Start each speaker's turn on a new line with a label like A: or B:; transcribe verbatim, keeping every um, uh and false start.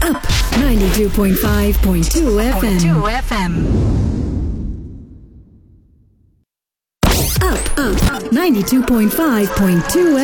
A: Up ninety-two point five point two F M.
B: F M.
A: Up, up, up ninety-two point five point two